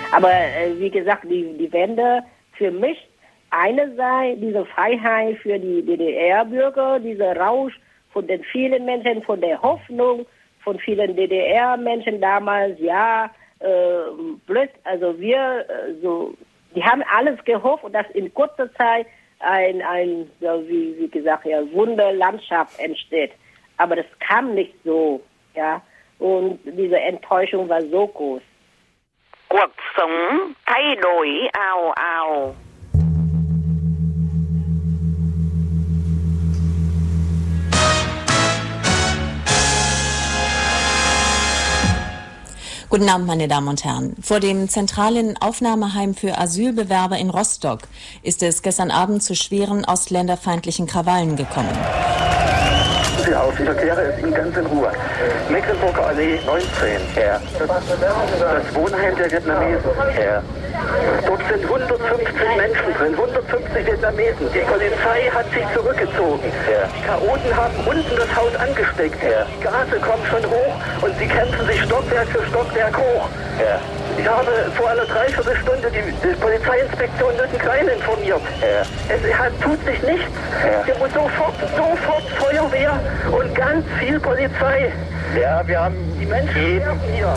Aber wie gesagt, die Wende für mich einerseits diese Freiheit für die DDR-Bürger, dieser Rausch von den vielen Menschen, von der Hoffnung von vielen DDR-Menschen damals, ja, also wir, die haben alles gehofft und dass in kurzer Zeit wie gesagt, ja, Wunderlandschaft entsteht. Aber das kam nicht so, ja. Und diese Enttäuschung war so groß. Cuộc sống thay đổi ào ào. Guten Abend, meine Damen und Herren. Vor dem zentralen Aufnahmeheim für Asylbewerber in Rostock ist es gestern Abend zu schweren ausländerfeindlichen Krawallen gekommen. Sie auf, ich erkläre es Ihnen ganz in Ruhe. Mecklenburger Allee 19, Herr. Das Wohnheim der Vietnamesen, Herr. Dort sind 150 Menschen drin, 150 Vietnamesen. Die Polizei hat sich zurückgezogen. Ja. Die Chaoten haben unten das Haus angesteckt. Ja. Die Gase kommen schon hoch und sie kämpfen sich Stockwerk für Stockwerk hoch. Ja. Ich habe vor einer Dreiviertelstunde die Polizeiinspektion Nüttenklein informiert. Ja. Es tut sich nichts. Ja. Hier muss sofort Feuerwehr und ganz viel Polizei. Ja, wir haben die Menschen hier.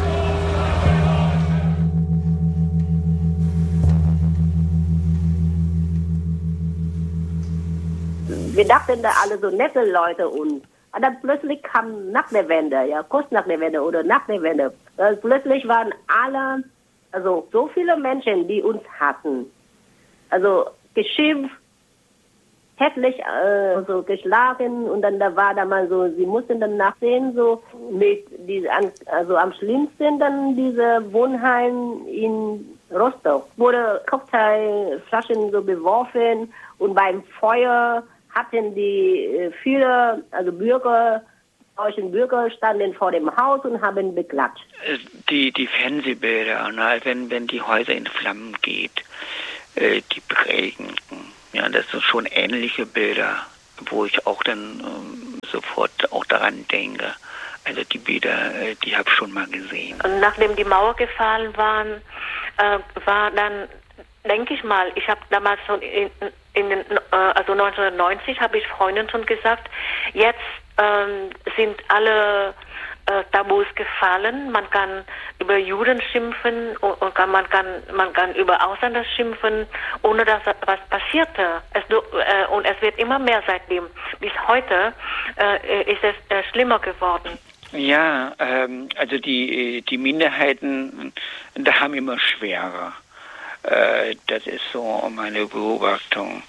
Wir dachten da alle so nette Leute und dann plötzlich kam nach der Wende, ja, kurz nach der Wende oder nach der Wende, plötzlich waren alle, also so viele Menschen, die uns hatten, also geschimpft, hässlich, so geschlagen und dann da war da mal so, sie mussten dann nachsehen, so mit also am schlimmsten dann diese Wohnheim in Rostock, wurde Cocktailflaschen so beworfen und beim Feuer hatten die viele, also deutschen Bürger standen vor dem Haus und haben beklatscht. Die Fernsehbilder, ne, wenn die Häuser in Flammen geht, die prägenden, ja, das sind schon ähnliche Bilder, wo ich auch dann sofort auch daran denke. Also die Bilder, die habe ich schon mal gesehen. Und nachdem die Mauer gefallen war dann, denke ich mal, ich habe damals schon also 1990 habe ich Freunden schon gesagt, jetzt sind alle Tabus gefallen. Man kann über Juden schimpfen und man kann über Ausländer schimpfen, ohne dass was passierte. Und es wird immer mehr seitdem. Bis heute ist es schlimmer geworden. Ja, also die Minderheiten, da haben immer schwerer. Das ist so meine Beobachtung.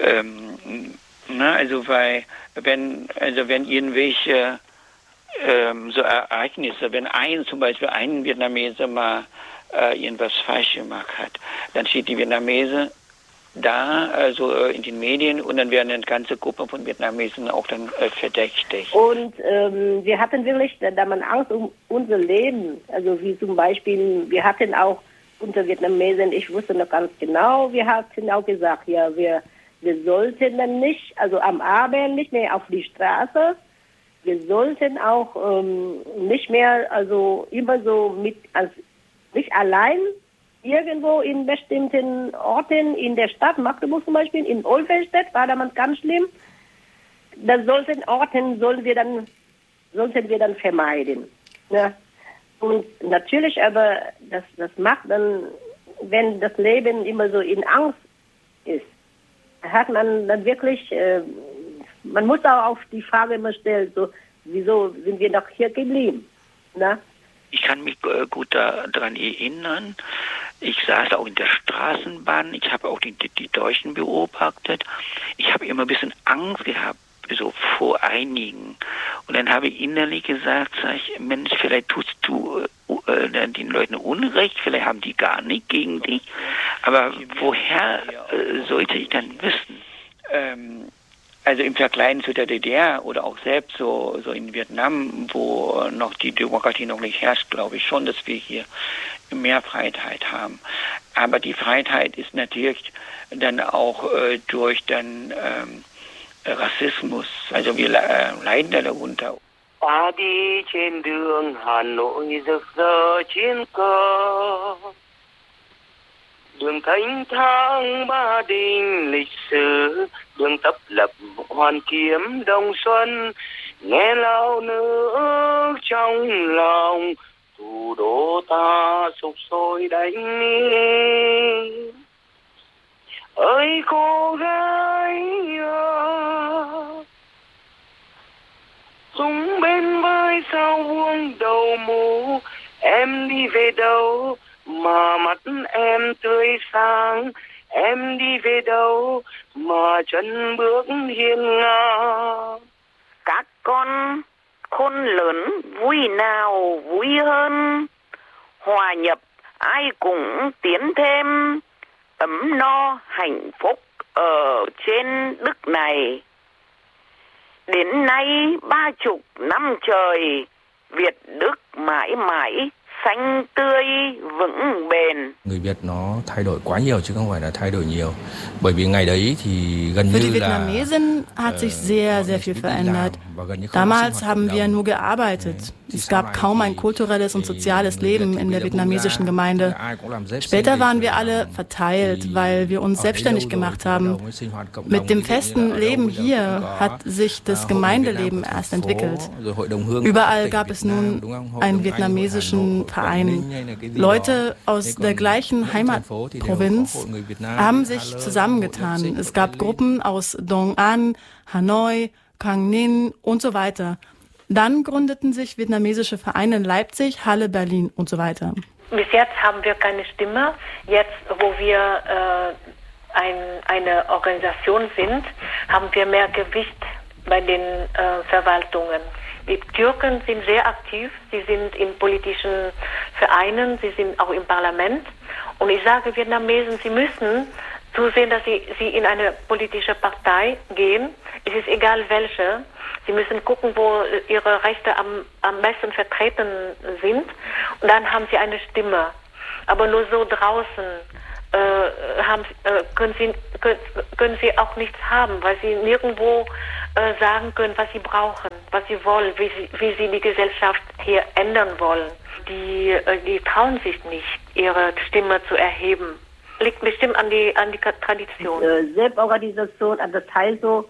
Also wenn irgendwelche so Ereignisse, wenn zum Beispiel ein Vietnameser mal irgendwas falsch gemacht hat, dann steht die Vietnamese da, also in den Medien, und dann werden eine ganze Gruppe von Vietnamesen auch dann verdächtig. Und wir hatten wirklich da man Angst um unser Leben, also wie zum Beispiel, wir hatten auch unter Vietnamesen, ich wusste noch ganz genau, wir hatten auch gesagt, ja, wir sollten dann nicht, also am Abend nicht mehr auf die Straße, wir sollten auch nicht mehr, also immer so nicht allein irgendwo in bestimmten Orten in der Stadt, Magdeburg zum Beispiel, in Olfenstedt war damals ganz schlimm, da sollten wir dann vermeiden, ne? Und natürlich, aber das macht dann, wenn das Leben immer so in Angst ist, hat man dann wirklich, man muss auch auf die Frage immer stellen, so, wieso sind wir noch hier geblieben? Na? Ich kann mich gut daran erinnern, ich saß auch in der Straßenbahn, ich habe auch die Deutschen beobachtet, ich habe immer ein bisschen Angst gehabt, so vor einigen. Und dann habe ich innerlich gesagt, Mensch, vielleicht tust du den Leuten Unrecht, vielleicht haben die gar nicht gegen dich, aber woher sollte ich dann wissen? Also im Vergleich zu der DDR oder auch selbst so in Vietnam, wo noch die Demokratie noch nicht herrscht, glaube ich schon, dass wir hier mehr Freiheit haben. Aber die Freiheit ist natürlich dann auch durch dann Rassismus, also wir leiden darunter. Ta đi trên đường Hà Nội rực rỡ chiến cơ, đường thánh thang Ba Đình lịch sử, đường tấp lập Hoàn Kiếm Đông Xuân, nghe lao nước trong lòng thủ đô ta sục sôi đánh. Ơi cô gái súng bên vai sao buông đầu mù, em đi về đâu mà mắt em tươi sáng, em đi về đâu mà chân bước hiên ngang. Các con khôn lớn vui nào vui hơn, hòa nhập ai cũng tiến thêm, ấm no hạnh phúc ở trên đất này. Đến nay 30 năm trời, Việt Đức mãi mãi xanh tươi vững bền. Người Việt nó thay đổi quá nhiều chứ không phải là thay đổi nhiều. Bởi vì ngày đấy thì gần như là Für die Vietnamesen hat sich sehr, sehr viel verändert. Damals haben wir nur gearbeitet. Es gab kaum ein kulturelles und soziales Leben in der vietnamesischen Gemeinde. Später waren wir alle verteilt, weil wir uns selbstständig gemacht haben. Mit dem festen Leben hier hat sich das Gemeindeleben erst entwickelt. Überall gab es nun einen vietnamesischen Verein. Leute aus der gleichen Heimatprovinz haben sich zusammengetan. Es gab Gruppen aus Dong An, Hanoi, Quang Ninh und so weiter. Dann gründeten sich vietnamesische Vereine in Leipzig, Halle, Berlin und so weiter. Bis jetzt haben wir keine Stimme. Jetzt, wo wir eine Organisation sind, haben wir mehr Gewicht bei den Verwaltungen. Die Türken sind sehr aktiv, sie sind in politischen Vereinen, sie sind auch im Parlament. Und ich sage Vietnamesen, sie müssen zusehen, dass sie in eine politische Partei gehen. Es ist egal welche. Sie müssen gucken, wo ihre Rechte am besten vertreten sind. Und dann haben sie eine Stimme. Aber nur so draußen können sie auch nichts haben, weil sie nirgendwo sagen können, was sie brauchen, was sie wollen, wie sie die Gesellschaft hier ändern wollen. Die trauen sich nicht, ihre Stimme zu erheben. Liegt bestimmt an die Tradition. Selbstorganisation, das heißt so,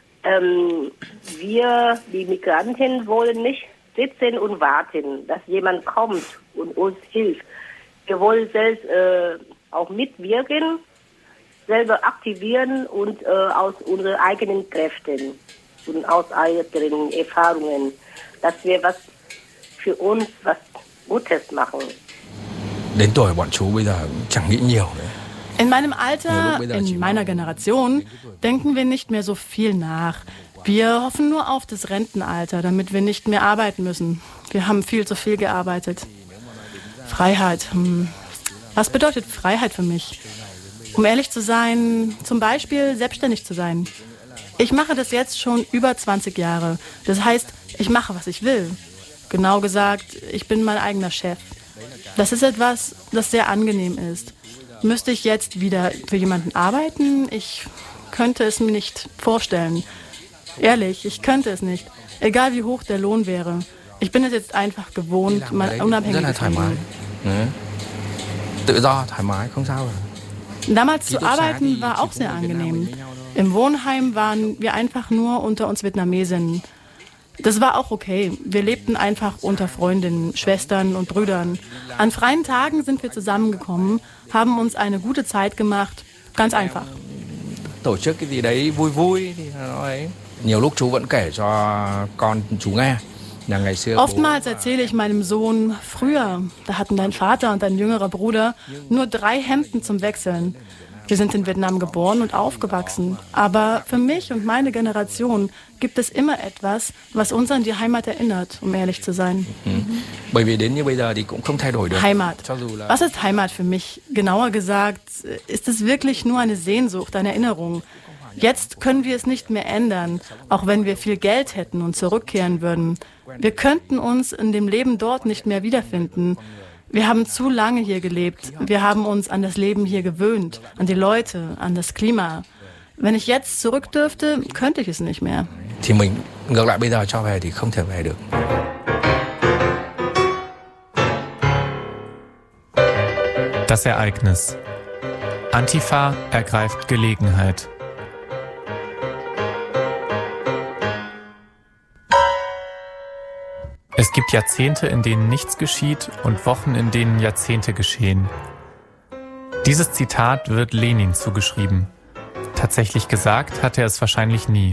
wir, die Migranten, wollen nicht sitzen und warten, dass jemand kommt und uns hilft. Wir wollen selbst auch mitwirken, selber aktivieren und aus unseren eigenen Kräften und aus eigenen Erfahrungen, dass wir was für uns, was Gutes machen. Đến tuổi bọn chú bây giờ chẳng nghĩ nhiều nữa. In meinem Alter, in meiner Generation, denken wir nicht mehr so viel nach. Wir hoffen nur auf das Rentenalter, damit wir nicht mehr arbeiten müssen. Wir haben viel zu viel gearbeitet. Freiheit. Was bedeutet Freiheit für mich? Um ehrlich zu sein, zum Beispiel selbstständig zu sein. Ich mache das jetzt schon über 20 Jahre. Das heißt, ich mache, was ich will. Genau gesagt, ich bin mein eigener Chef. Das ist etwas, das sehr angenehm ist. Müsste ich jetzt wieder für jemanden arbeiten? Ich könnte es mir nicht vorstellen. Ehrlich, ich könnte es nicht. Egal wie hoch der Lohn wäre. Ich bin es jetzt einfach gewohnt, mal unabhängig zu sein. Damals zu arbeiten war auch sehr angenehm. Im Wohnheim waren wir einfach nur unter uns Vietnamesinnen. Das war auch okay. Wir lebten einfach unter Freundinnen, Schwestern und Brüdern. An freien Tagen sind wir zusammengekommen, haben uns eine gute Zeit gemacht. Ganz einfach. Tổ chức cái gì đấy vui vui thì nói. Nhiều lúc chú vẫn kể cho con chú nghe. Oftmals erzähle ich meinem Sohn, früher, da hatten dein Vater und dein jüngerer Bruder nur 3 Hemden zum Wechseln. Wir sind in Vietnam geboren und aufgewachsen. Aber für mich und meine Generation gibt es immer etwas, was uns an die Heimat erinnert, um ehrlich zu sein. Heimat. Was ist Heimat für mich? Genauer gesagt, ist es wirklich nur eine Sehnsucht, eine Erinnerung. Jetzt können wir es nicht mehr ändern, auch wenn wir viel Geld hätten und zurückkehren würden. Wir könnten uns in dem Leben dort nicht mehr wiederfinden. Wir haben zu lange hier gelebt. Wir haben uns an das Leben hier gewöhnt, an die Leute, an das Klima. Wenn ich jetzt zurück dürfte, könnte ich es nicht mehr. Das Ereignis. Antifa ergreift Gelegenheit. Es gibt Jahrzehnte, in denen nichts geschieht und Wochen, in denen Jahrzehnte geschehen. Dieses Zitat wird Lenin zugeschrieben. Tatsächlich gesagt hat er es wahrscheinlich nie.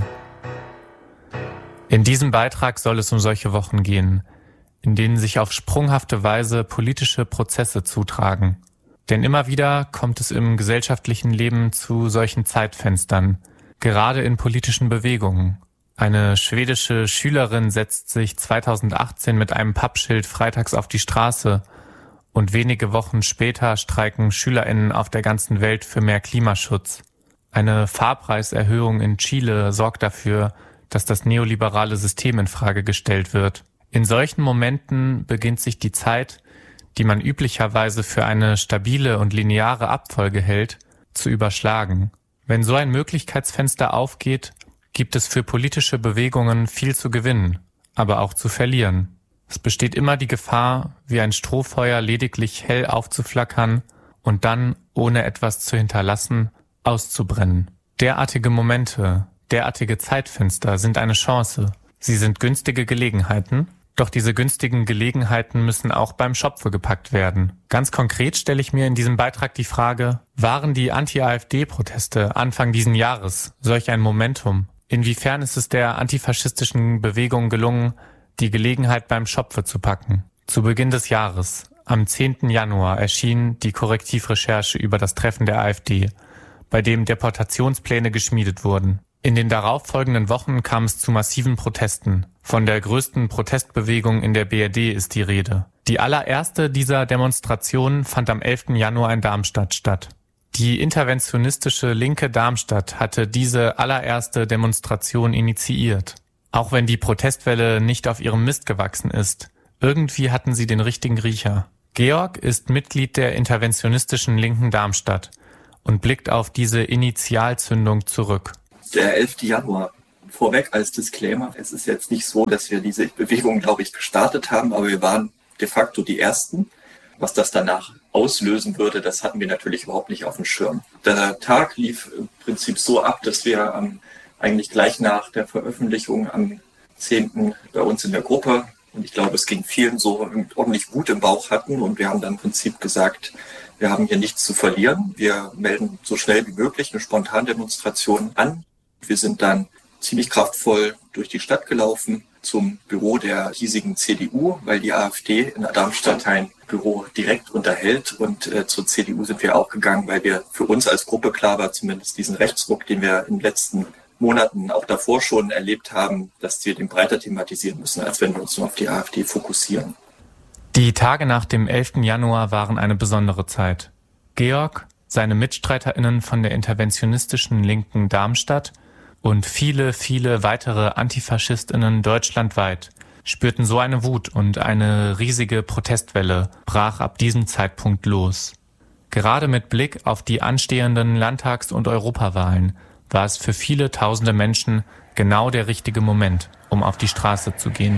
In diesem Beitrag soll es um solche Wochen gehen, in denen sich auf sprunghafte Weise politische Prozesse zutragen. Denn immer wieder kommt es im gesellschaftlichen Leben zu solchen Zeitfenstern, gerade in politischen Bewegungen. Eine schwedische Schülerin setzt sich 2018 mit einem Pappschild freitags auf die Straße und wenige Wochen später streiken SchülerInnen auf der ganzen Welt für mehr Klimaschutz. Eine Fahrpreiserhöhung in Chile sorgt dafür, dass das neoliberale System in Frage gestellt wird. In solchen Momenten beginnt sich die Zeit, die man üblicherweise für eine stabile und lineare Abfolge hält, zu überschlagen. Wenn so ein Möglichkeitsfenster aufgeht, gibt es für politische Bewegungen viel zu gewinnen, aber auch zu verlieren. Es besteht immer die Gefahr, wie ein Strohfeuer lediglich hell aufzuflackern und dann, ohne etwas zu hinterlassen, auszubrennen. Derartige Momente, derartige Zeitfenster sind eine Chance. Sie sind günstige Gelegenheiten, doch diese günstigen Gelegenheiten müssen auch beim Schopfe gepackt werden. Ganz konkret stelle ich mir in diesem Beitrag die Frage, waren die Anti-AfD-Proteste Anfang diesen Jahres solch ein Momentum? Inwiefern ist es der antifaschistischen Bewegung gelungen, die Gelegenheit beim Schopfe zu packen? Zu Beginn des Jahres, am 10. Januar, erschien die Korrektivrecherche über das Treffen der AfD, bei dem Deportationspläne geschmiedet wurden. In den darauffolgenden Wochen kam es zu massiven Protesten. Von der größten Protestbewegung in der BRD ist die Rede. Die allererste dieser Demonstrationen fand am 11. Januar in Darmstadt statt. Die interventionistische Linke Darmstadt hatte diese allererste Demonstration initiiert. Auch wenn die Protestwelle nicht auf ihrem Mist gewachsen ist, irgendwie hatten sie den richtigen Riecher. Georg ist Mitglied der interventionistischen Linken Darmstadt und blickt auf diese Initialzündung zurück. Der 11. Januar. Vorweg als Disclaimer, es ist jetzt nicht so, dass wir diese Bewegung, glaube ich, gestartet haben, aber wir waren de facto die Ersten. Was das danach auslösen würde, das hatten wir natürlich überhaupt nicht auf dem Schirm. Der Tag lief im Prinzip so ab, dass wir eigentlich gleich nach der Veröffentlichung am 10. bei uns in der Gruppe, und ich glaube, es ging vielen so, ordentlich Wut im Bauch hatten, und wir haben dann im Prinzip gesagt, wir haben hier nichts zu verlieren. Wir melden so schnell wie möglich eine Spontandemonstration an. Wir sind dann ziemlich kraftvoll durch die Stadt gelaufen zum Büro der hiesigen CDU, weil die AfD in Darmstadt ein Büro direkt unterhält. Und zur CDU sind wir auch gegangen, weil wir für uns als Gruppe klar war, zumindest diesen Rechtsruck, den wir in den letzten Monaten auch davor schon erlebt haben, dass wir den breiter thematisieren müssen, als wenn wir uns nur auf die AfD fokussieren. Die Tage nach dem 11. Januar waren eine besondere Zeit. Georg, seine MitstreiterInnen von der interventionistischen Linken Darmstadt und viele, viele weitere AntifaschistInnen deutschlandweit spürten so eine Wut, und eine riesige Protestwelle brach ab diesem Zeitpunkt los. Gerade mit Blick auf die anstehenden Landtags- und Europawahlen war es für viele tausende Menschen genau der richtige Moment, um auf die Straße zu gehen.